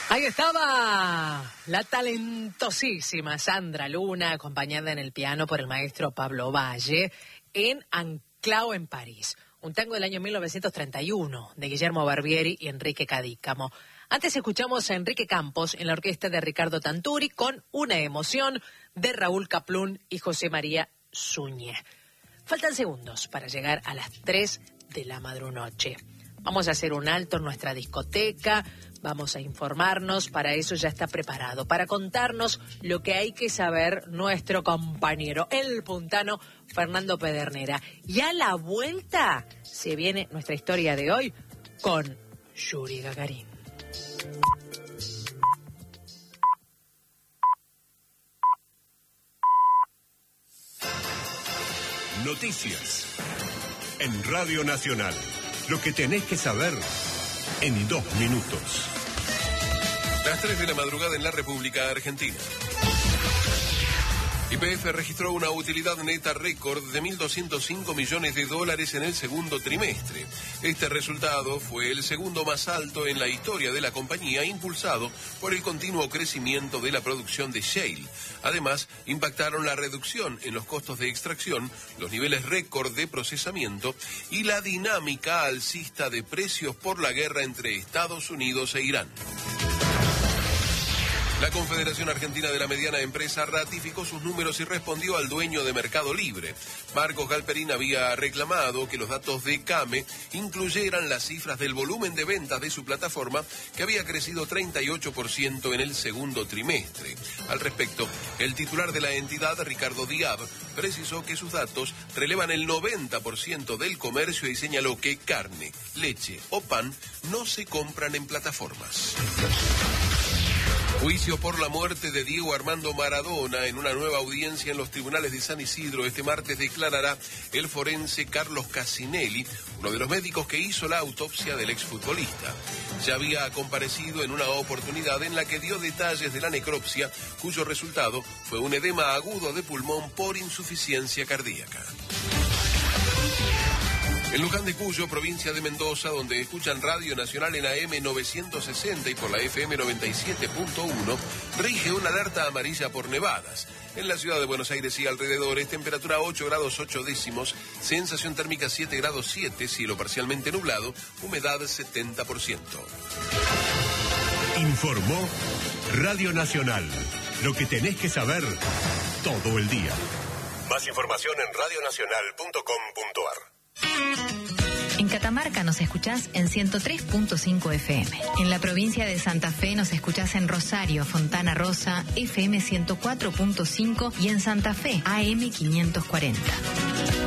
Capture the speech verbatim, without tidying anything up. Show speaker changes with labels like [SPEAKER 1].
[SPEAKER 1] Ahí estaba la talentosísima Sandra Luna, acompañada en el piano por el maestro Pablo Valle, en Anclao en París, un tango del año mil novecientos treinta y uno de Guillermo Barbieri y Enrique Cadícamo. Antes escuchamos a Enrique Campos en la orquesta de Ricardo Tanturi con Una emoción de Raúl Kaplún y José María Suñé. Faltan segundos para llegar a las tres de la madrunoche. Vamos a hacer un alto en nuestra discoteca, vamos a informarnos, para eso ya está preparado, para contarnos lo que hay que saber nuestro compañero, el puntano Fernando Pedernera. Y a la vuelta se viene nuestra historia de hoy con Yuri Gagarin.
[SPEAKER 2] Noticias en Radio Nacional. Lo que tenés que saber en dos minutos.
[SPEAKER 3] Las tres de la madrugada en la República Argentina. Y P F registró una utilidad neta récord de mil doscientos cinco millones de dólares en el segundo trimestre. Este resultado fue el segundo más alto en la historia de la compañía, impulsado por el continuo crecimiento de la producción de shale. Además, impactaron la reducción en los costos de extracción, los niveles récord de procesamiento y la dinámica alcista de precios por la guerra entre Estados Unidos e Irán. La Confederación Argentina de la Mediana Empresa ratificó sus números y respondió al dueño de Mercado Libre. Marcos Galperín había reclamado que los datos de CAME incluyeran las cifras del volumen de ventas de su plataforma, que había crecido treinta y ocho por ciento en el segundo trimestre. Al respecto, el titular de la entidad, Ricardo Diab, precisó que sus datos relevan el noventa por ciento del comercio y señaló que carne, leche o pan no se compran en plataformas. Juicio por la muerte de Diego Armando Maradona. En una nueva audiencia en los tribunales de San Isidro este martes declarará el forense Carlos Casinelli, uno de los médicos que hizo la autopsia del exfutbolista. Ya había comparecido en una oportunidad en la que dio detalles de la necropsia, cuyo resultado fue un edema agudo de pulmón por insuficiencia cardíaca. En Luján de Cuyo, provincia de Mendoza, donde escuchan Radio Nacional en A M novecientos sesenta y por la F M noventa y siete punto uno, rige una alerta amarilla por nevadas. En la ciudad de Buenos Aires y alrededores, temperatura ocho grados ocho décimos, sensación térmica siete grados siete, cielo parcialmente nublado, humedad setenta por ciento.
[SPEAKER 2] Informó Radio Nacional. Lo que tenés que saber todo el día. Más información en radio nacional punto com punto a r.
[SPEAKER 4] En Catamarca nos escuchás en ciento tres punto cinco F M. En la provincia de Santa Fe nos escuchás en Rosario, Fontana Rosa, F M ciento cuatro punto cinco y en Santa Fe, A M quinientos cuarenta.